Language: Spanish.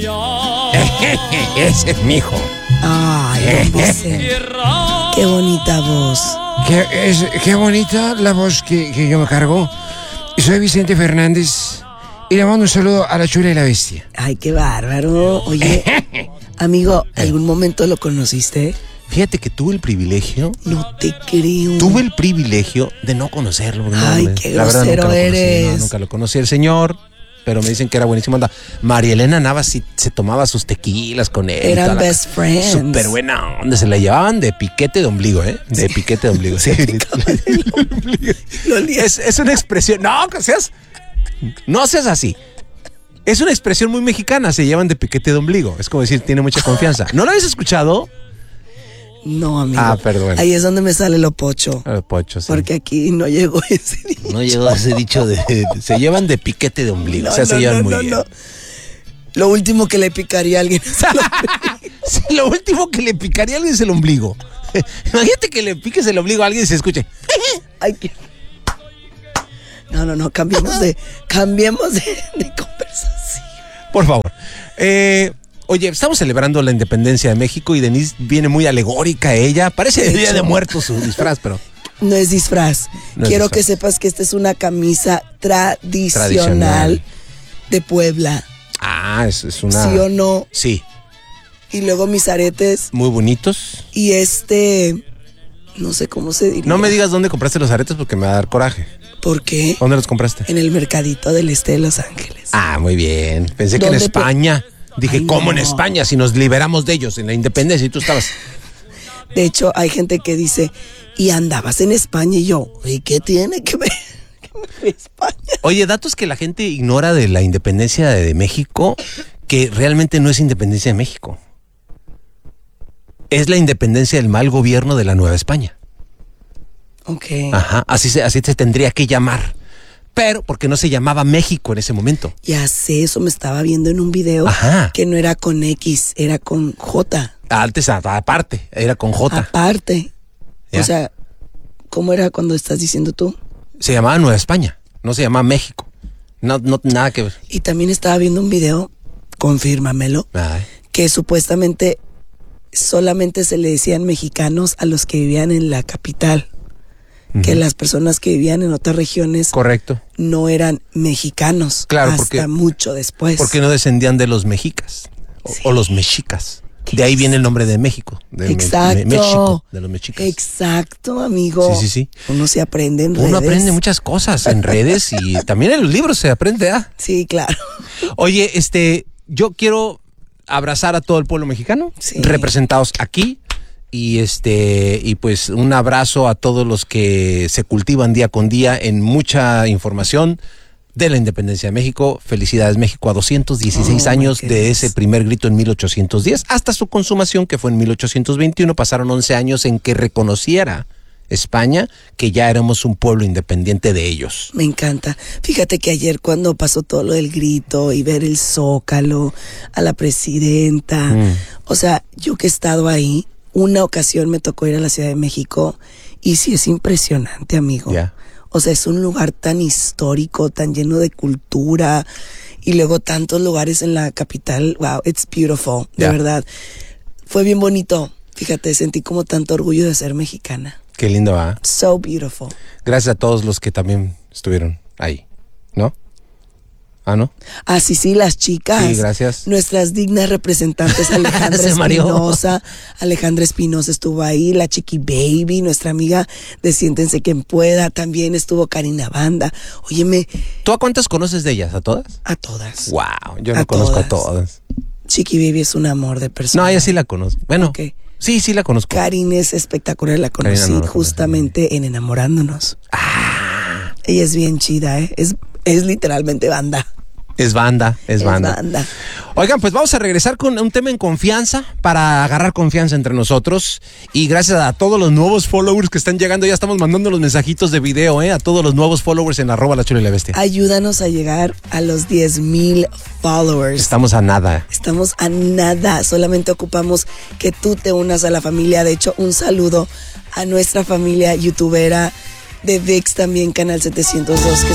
Ese es mi hijo. Ay, don Vicente. Qué bonita voz. Qué bonita la voz que yo me cargo. Soy Vicente Fernández y le mando un saludo a la Chula y la Bestia. Ay, qué bárbaro. Oye, amigo, ¿algún momento lo conociste? Fíjate que tuve el privilegio. No te creo. Tuve el privilegio de no conocerlo. Ay, qué grosero eres. Nunca lo conocí el señor, pero me dicen que era buenísimo. María Elena Navas sí se tomaba sus tequilas con él. Eran best friends. Súper buena onda. Se la llevaban de piquete de ombligo, ¿eh? De piquete de ombligo. Sí. Es una expresión. No seas así. Es una expresión muy mexicana. Se llevan de piquete de ombligo. Es como decir, tiene mucha confianza. ¿No lo habéis escuchado? No, amigo. Perdón. Ahí es donde me sale lo pocho. Lo pocho, sí. Porque aquí no llegó ese dicho. No llegó ese dicho de se llevan de piquete de ombligo. No, o sea, se llevan muy bien. No. Lo último que le picaría a alguien es el ombligo. Sí, lo último que le picaría a alguien es el ombligo. Imagínate que le piques el ombligo a alguien y se escuche. Ay, qué... No, cambiemos de conversación. Por favor. Oye, estamos celebrando la independencia de México y Denise viene muy alegórica ella. Parece de Día de Muertos su disfraz, pero... No es disfraz. Quiero que sepas que esta es una camisa tradicional de Puebla. Es una... ¿Sí o no? Sí. Y luego mis aretes. Muy bonitos. Y no sé cómo se diría. No me digas dónde compraste los aretes porque me va a dar coraje. ¿Por qué? ¿Dónde los compraste? En el mercadito del Este de Los Ángeles. Muy bien. Pensé que en España... Dije, ¿cómo en España? Si nos liberamos de ellos en la independencia y tú estabas... De hecho, hay gente que dice, y andabas en España, y yo, ¿y qué tiene que ver España? Oye, datos que la gente ignora de la independencia de México, que realmente no es independencia de México. Es la independencia del mal gobierno de la Nueva España. Ok. Así se tendría que llamar. Pero porque no se llamaba México en ese momento. Ya sé, eso me estaba viendo en un video. Que no era con X, era con J. Antes, aparte, era con J. Aparte. ¿Ya? O sea, ¿cómo era cuando estás diciendo tú? Se llamaba Nueva España, no se llamaba México. No, nada que ver. Y también estaba viendo un video, confírmamelo, que supuestamente solamente se le decían mexicanos a los que vivían en la capital. Que las personas que vivían en otras regiones no eran mexicanos. Claro, hasta mucho después. Porque no descendían de los mexicas o los mexicas. De ahí viene el nombre de México. Exacto. México, de los mexicas. Exacto, amigo. Sí. Uno se aprende en redes. Uno aprende muchas cosas en redes y también en los libros se aprende. Sí, claro. Oye, yo quiero abrazar a todo el pueblo mexicano, representados aquí. Y pues un abrazo a todos los que se cultivan día con día en mucha información de la independencia de México. Felicidades, México, a 216 años de ese primer grito en 1810 hasta su consumación, que fue en 1821. Pasaron 11 años en que reconociera España que ya éramos un pueblo independiente de ellos. Me encanta. Fíjate que ayer cuando pasó todo lo del grito y ver el Zócalo, a la presidenta, o sea, yo que he estado ahí, una ocasión me tocó ir a la Ciudad de México y sí es impresionante, amigo. O sea, es un lugar tan histórico, tan lleno de cultura y luego tantos lugares en la capital. Wow, it's beautiful, de verdad. Fue bien bonito. Fíjate, sentí como tanto orgullo de ser mexicana. Qué lindo, So beautiful. Gracias a todos los que también estuvieron ahí, ¿no? ¿No? Sí, las chicas. Sí, gracias. Nuestras dignas representantes, Alejandra Espinosa estuvo ahí, la Chiqui Baby, nuestra amiga de Siéntense Quien Pueda, también estuvo Karina Banda. Óyeme. ¿Tú a cuántas conoces de ellas? ¿A todas? A todas. Wow, yo no conozco a todas. Chiqui Baby es un amor de persona. No, ella sí la conozco. Bueno, sí la conozco. Karina es espectacular, la conocí justamente en Enamorándonos. Ella es bien chida, es literalmente banda. Es banda. Oigan, pues vamos a regresar con un tema en confianza para agarrar confianza entre nosotros. Y gracias a todos los nuevos followers que están llegando, ya estamos mandando los mensajitos de video, a todos los nuevos followers en @LaChulaYLaBestia. Ayúdanos a llegar a los 10,000 followers. Estamos a nada. Solamente ocupamos que tú te unas a la familia. De hecho, un saludo a nuestra familia youtubera de VIX también, Canal 702, que